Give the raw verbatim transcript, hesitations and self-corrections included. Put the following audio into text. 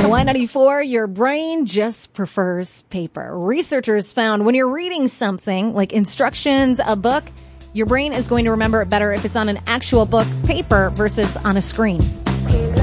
Y ninety-four, your brain just prefers paper. Researchers found when you're reading something like instructions, a book, your brain is going to remember it better if it's on an actual book, paper, versus on a screen.